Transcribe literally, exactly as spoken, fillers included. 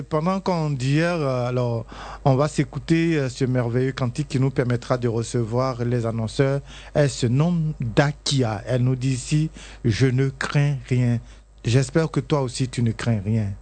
Pendant qu'on dit, euh, alors, on va s'écouter euh, ce merveilleux cantique qui nous permettra de recevoir les annonceurs. Elle se nomme Dakia. Elle nous dit ici, je ne crains rien. J'espère que toi aussi tu ne crains rien.